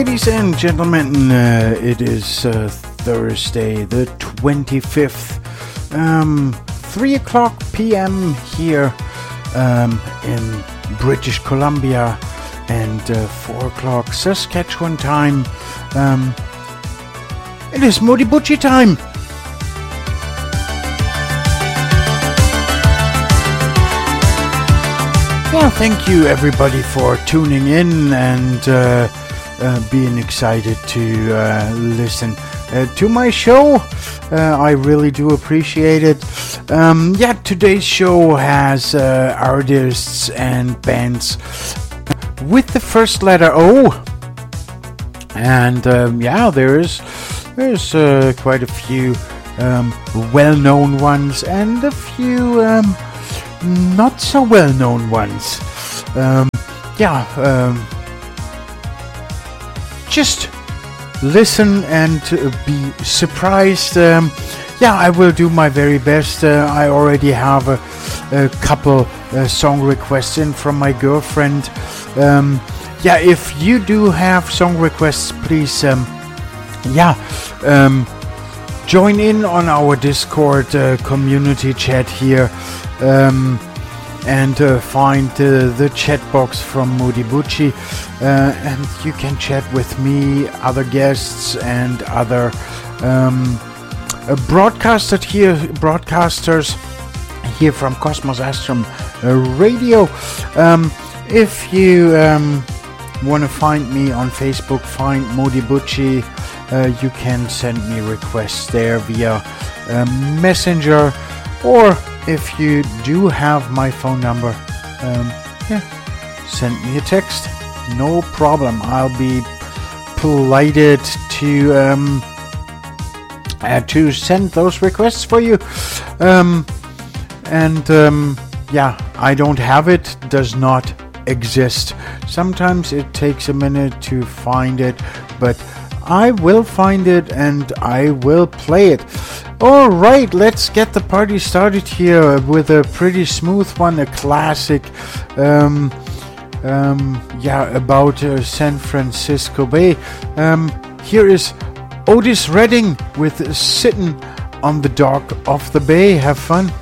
Ladies and gentlemen, it is Thursday the 25th, 3 o'clock p.m. here in British Columbia and 4 o'clock Saskatchewan time. It is Modi Butchie time. Yeah, thank you everybody for tuning in and being excited to listen to my show. I really do appreciate it. Today's show has artists and bands with the first letter O, and there's quite a few well-known ones and a few not so well-known ones. Just listen and be surprised. I will do my very best. I already have a couple song requests in from my girlfriend. If you do have song requests, please join in on our Discord community chat here. And find the chat box from Modi Butchie, and you can chat with me, other guests, and other broadcasters here from Cosmos Astrum Radio. If you want to find me on Facebook, find Modi Butchie. You can send me requests there via Messenger, or if you do have my phone number, send me a text. No problem. I'll be delighted to send those requests for you. I don't have it. Does not exist. Sometimes it takes a minute to find it, but I will find it and I will play it. Alright, let's get the party started here with a pretty smooth one, a classic about San Francisco Bay. Here is Otis Redding with Sittin' on the Dock of the Bay. Have fun.